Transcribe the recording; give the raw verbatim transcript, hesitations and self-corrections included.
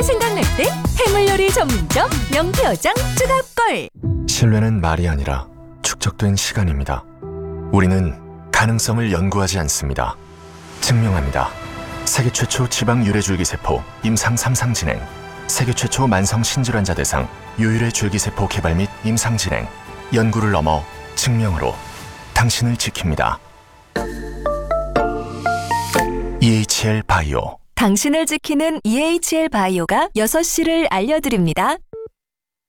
신뢰 생각날 때 해물요리 전문점 명태어장 추가골. 신뢰는 말이 아니라 축적된 시간입니다. 우리는 가능성을 연구하지 않습니다. 증명합니다. 세계 최초 지방 유래 줄기세포 임상 삼 상 진행, 세계 최초 만성 신질환자 대상 유일의 줄기세포 개발 및 임상 진행, 연구를 넘어 증명으로 당신을 지킵니다. 이에이치엘 바이오. 당신을 지키는 이에이치엘 바이오가 여섯 시를 알려드립니다.